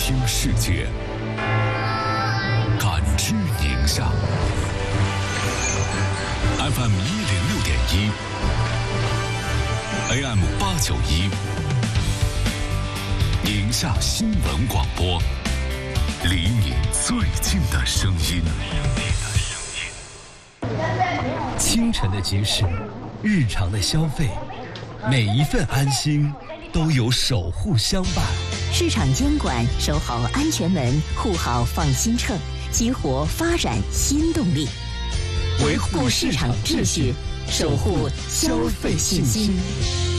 听世界，感知宁夏。FM 106.1 AM 891，宁夏新闻广播，离你最近的声音。 清晨的集市，日常的消费，每一份安心都有守护相伴。 市场监管，守好安全门，护好放心秤，激活发展新动力，维护市场秩序，守护消费信心。